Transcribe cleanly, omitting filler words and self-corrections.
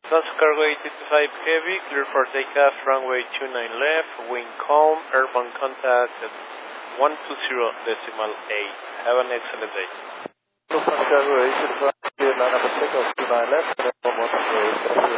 Delta Cargo 855 Heavy, clear for takeoff, runway 29 left, wind calm, airborne contact at 120.8. Have an excellent day. Delta Cargo 855, clear line up takeoff 29 left, airborne 120.8.